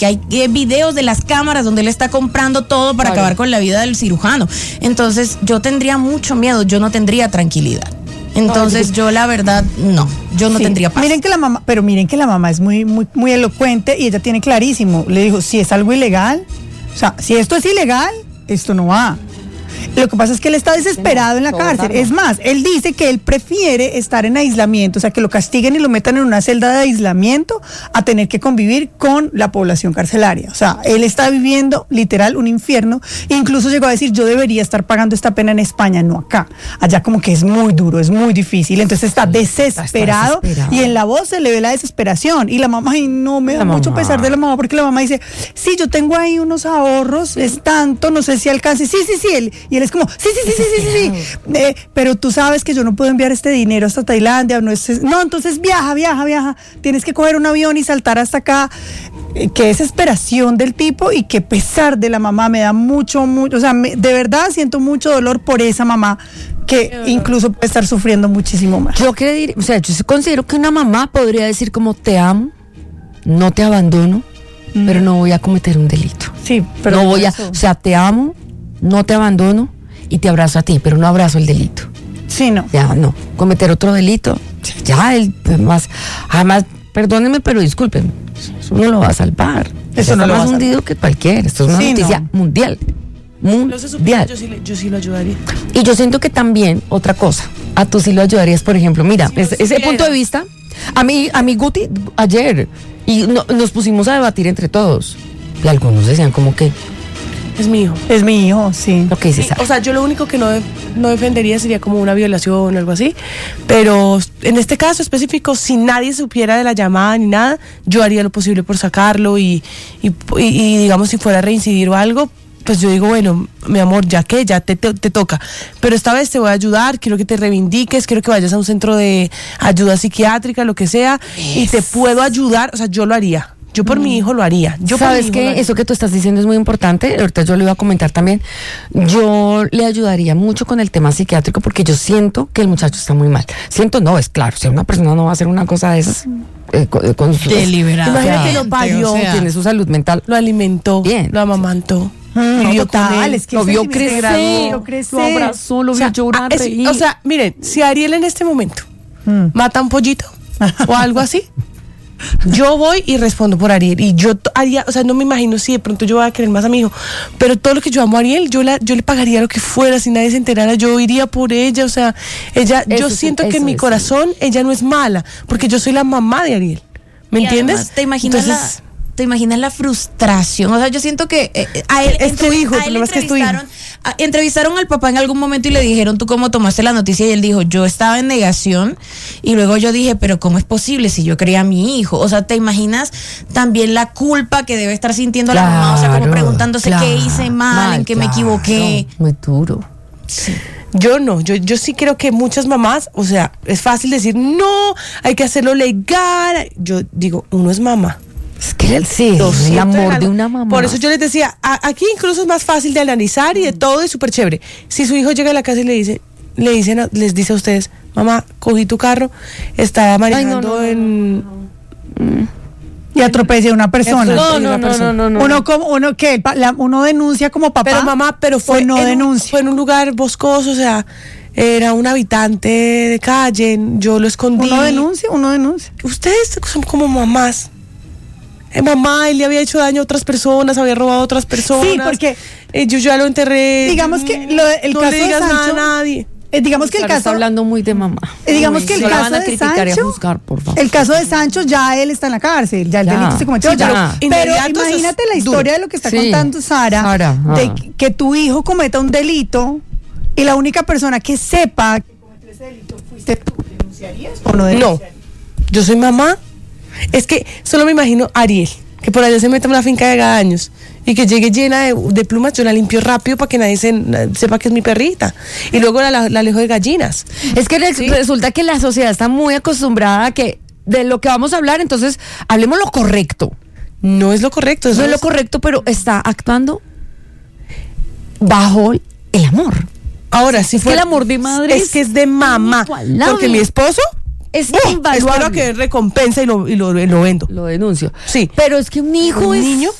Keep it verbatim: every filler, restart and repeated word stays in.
que hay eh, videos de las cámaras donde él está comprando todo para claro. acabar con la vida del cirujano. Entonces yo tendría mucho miedo, yo no tendría tranquilidad. Entonces no, yo la verdad no, yo no sí. tendría paz. Miren que la mamá, pero miren que la mamá es muy, muy, muy elocuente y ella tiene clarísimo. Le dijo, si es algo ilegal, o sea, si esto es ilegal, esto no va. Lo que pasa es que él está desesperado en la cárcel. Es más, él dice que él prefiere estar en aislamiento, o sea, que lo castiguen y lo metan en una celda de aislamiento a tener que convivir con la población carcelaria. O sea, él está viviendo literal un infierno. Incluso llegó a decir, yo debería estar pagando esta pena en España, no acá. Allá como que es muy duro, es muy difícil. Entonces está desesperado, está desesperado. Y en la voz se le ve la desesperación. Y la mamá, ay, no, me da la mucho mamá. pesar de la mamá, porque la mamá dice, sí, yo tengo ahí unos ahorros, es tanto, no sé si alcance. Sí, sí, sí, él, y él es como, sí, sí, sí, sí, sí, sí, sí. Eh, pero tú sabes que yo no puedo enviar este dinero hasta Tailandia, no, es, no, entonces viaja, viaja, viaja, tienes que coger un avión y saltar hasta acá. Eh, qué desesperación del tipo y qué pesar de la mamá, me da mucho, mucho, o sea, me, de verdad siento mucho dolor por esa mamá que incluso puede estar sufriendo muchísimo más. Yo quiero decir, o sea, yo considero que una mamá podría decir como te amo, no te abandono, mm. pero no voy a cometer un delito. Sí, pero no voy a, o sea, te amo, no te abandono y te abrazo a ti, pero no abrazo el delito. Sí, no. Ya, no. Cometer otro delito, ya, el, además, además, perdónenme, pero discúlpenme, eso no lo va a salvar. Eso está no lo más va a hundido que cualquiera. Esto es una sí, noticia no. mundial. Mundial. Yo sí, yo sí lo ayudaría. Y yo siento que también, otra cosa, a tú sí lo ayudarías, por ejemplo, mira, sí, ese, sí ese punto de vista, a mí, a mí Guti, ayer, y no, nos pusimos a debatir entre todos, y algunos decían como que es mi hijo. Es mi hijo, sí. Lo que dice sí, Sara. O sea, yo lo único que no, de, no defendería sería como una violación o algo así, pero en este caso específico, si nadie supiera de la llamada ni nada, yo haría lo posible por sacarlo y, y, y, y digamos, si fuera a reincidir o algo, pues yo digo, bueno, mi amor, ya que, ya te, te, te toca, pero esta vez te voy a ayudar, quiero que te reivindiques, quiero que vayas a un centro de ayuda psiquiátrica, lo que sea, yes. y te puedo ayudar, o sea, yo lo haría. Yo por mm. mi hijo lo haría. Yo ¿Sabes qué? Eso que tú estás diciendo es muy importante. Ahorita yo lo iba a comentar también. Yo le ayudaría mucho con el tema psiquiátrico porque yo siento que el muchacho está muy mal. Siento, no, es claro, si una persona no va a hacer una cosa de esas eh, con, con su... Deliberada. Imagínate que lo parió, o sea, tiene su salud mental. Lo alimentó, bien, lo amamantó. Mm, no, total, es que lo vio crecer, lo crecer, lo abrazó, lo o sea, vio llorar, es, reír. O sea, miren, si Ariel en este momento mm. mata un pollito o algo así, yo voy y respondo por Ariel y yo haría, o sea, no me imagino si de pronto yo voy a querer más a mi hijo, pero todo lo que yo amo a Ariel, yo la, yo le pagaría lo que fuera, si nadie se enterara, yo iría por ella, o sea, ella, eso yo sí, siento que en mi corazón sí. ella no es mala, porque yo soy la mamá de Ariel, ¿me y entiendes? Además, ¿te imaginas Entonces, la... ¿Te imaginas la frustración? O sea, yo siento que eh, a él, es tu hijo, a él es que es tu hijo. A, entrevistaron al papá en algún momento y le dijeron, ¿tú cómo tomaste la noticia? Y él dijo, yo estaba en negación y luego yo dije, pero ¿cómo es posible si yo creía a mi hijo? O sea, ¿te imaginas también la culpa que debe estar sintiendo claro, la mamá? O sea, como preguntándose claro, qué hice mal, mal en qué claro, me equivoqué. Muy duro. Sí. Yo no, yo, yo sí creo que muchas mamás, o sea, es fácil decir, no, hay que hacerlo legal. Yo digo, uno es mamá. Es que sí, el amor de una mamá. Por eso yo les decía, a, aquí incluso es más fácil de analizar y de todo y súper chévere. Si su hijo llega a la casa y le dice, le dicen, les dice a ustedes, mamá, cogí tu carro, estaba manejando Ay, no, no, en... No, no, no. Y atropellé a una persona. No, no, no, no, no, no. Uno como, uno que la, uno denuncia como papá. Pero mamá, pero fue, no en denuncia. Un, fue en un lugar boscoso, o sea, era un habitante de calle, yo lo escondí. Uno denuncia, uno denuncia. Ustedes son como mamás. Eh, mamá, él le había hecho daño a otras personas, había robado a otras personas. Sí, porque eh, yo ya lo enterré. Digamos que lo, el no caso le digas de Sancho, nada a nadie. Eh, digamos que el claro, caso está hablando muy de mamá. Eh, digamos Uy, que el no caso van a de criticar Sancho, y a juzgar, por favor. el caso de Sancho ya él está en la cárcel, ya el ya. delito se cometió. Sí, ya. ya. Pero imagínate la historia duro. de lo que está sí. contando Sara, Sara de que, que tu hijo cometa un delito y la única persona que sepa que cometió ese delito fuiste tú. ¿Denunciarías o no denunciarías? No, yo soy mamá. Es que solo me imagino a Ariel, que por allá se mete en una finca de gadaños y que llegue llena de, de plumas, yo la limpio rápido para que nadie se, sepa que es mi perrita y luego la, la, la alejo de gallinas. Es que ¿sí? resulta que la sociedad está muy acostumbrada a que de lo que vamos a hablar, entonces hablemos lo correcto. No es lo correcto. Eso no es lo correcto, pero está actuando bajo el amor. Ahora, si es fue que el amor de madre es, es que es de mamá, porque mi esposo es ¡Oh! invaluable. Espero que recompensa y lo, y lo, y lo vendo. Lo denuncio. Sí. Pero es que un hijo Un es niño